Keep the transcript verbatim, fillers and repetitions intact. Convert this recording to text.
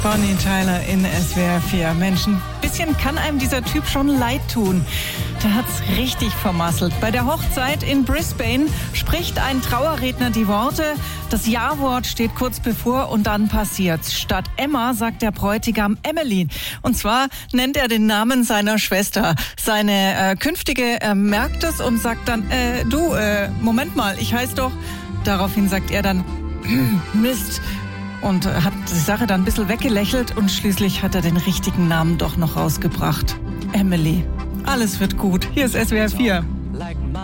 Bonnie Tyler in S W R vier. Menschen, bisschen kann einem dieser Typ schon leid tun. Der hat's richtig vermasselt. Bei der Hochzeit in Brisbane spricht ein Trauerredner die Worte. Das Ja-Wort steht kurz bevor und dann passiert's. Statt Emma sagt der Bräutigam Emily. Und zwar nennt er den Namen seiner Schwester. Seine äh, künftige äh, merkt es und sagt dann, äh, du, äh, Moment mal, ich heiße doch... Daraufhin sagt er dann, Mist, und hat die Sache dann ein bisschen weggelächelt und schließlich hat er den richtigen Namen doch noch rausgebracht. Emily. Alles wird gut. Hier ist S W R vier.